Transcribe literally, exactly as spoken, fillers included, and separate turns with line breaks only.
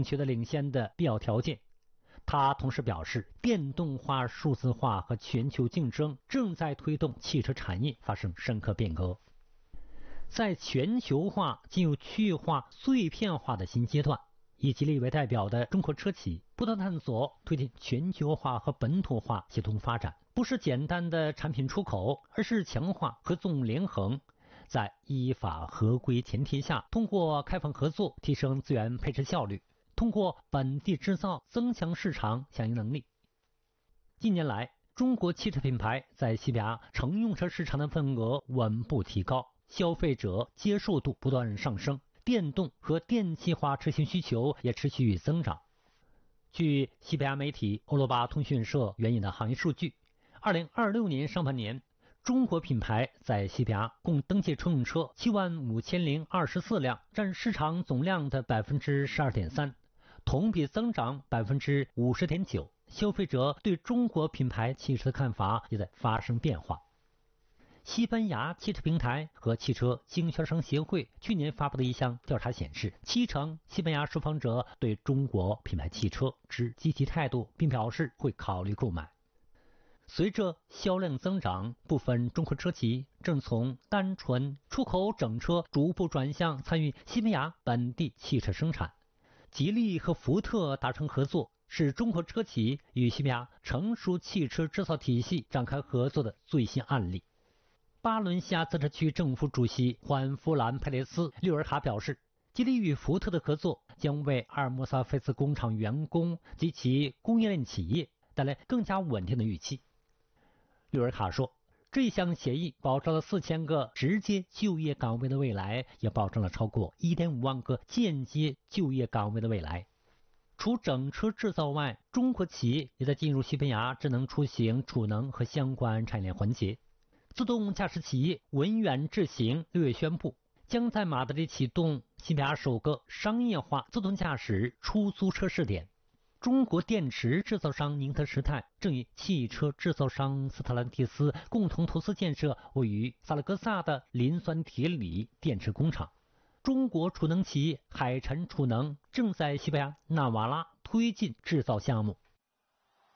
并取得领先的必要条件。他同时表示，电动化、数字化和全球竞争正在推动汽车产业发生深刻变革。在全球化进入区域化、碎片化的新阶段，以吉利为代表的中国车企不断探索推进全球化和本土化协同发展，不是简单的产品出口，而是强化合纵连横，在依法合规前提下，通过开放合作提升资源配置效率，通过本地制造增强市场响应能力。近年来，中国汽车品牌在西班牙乘用车市场的份额稳步提高，消费者接受度不断上升，电动和电气化车型需求也持续增长。据西班牙媒体欧罗巴通讯社援引的行业数据，二零二六年上半年，中国品牌在西班牙共登记乘用车七万五千零二十四辆，占市场总量的 百分之十二点三， 同比增长 百分之五十点九。 消费者对中国品牌汽车的看法也在发生变化。西班牙汽车平台和汽车经销商协会去年发布的一项调查显示，七成西班牙受访者对中国品牌汽车持积极态度，并表示会考虑购买。随着销量增长，部分中国车企正从单纯出口整车逐步转向参与西班牙本地汽车生产。吉利和福特达成合作，是中国车企与西班牙成熟汽车制造体系展开合作的最新案例。巴伦西亚自治区政府主席欢夫兰佩雷斯·六尔卡表示，吉利与福特的合作将为阿尔莫萨菲斯工厂员工及其供应链企业带来更加稳定的预期。六尔卡说，这项协议保障了四千个直接就业岗位的未来，也保证了超过 一点五万个间接就业岗位的未来。除整车制造外，中国企业也在进入西班牙智能出行、储能和相关产业链环节。自动驾驶企业文远智行六月宣布，将在马德里启动西班牙首个商业化自动驾驶出租车试点。中国电池制造商宁德时代正与汽车制造商斯特兰蒂斯共同投资建设位于萨拉戈萨的磷酸铁锂电池工厂。中国储能企业海辰储能正在西班牙纳瓦拉推进制造项目。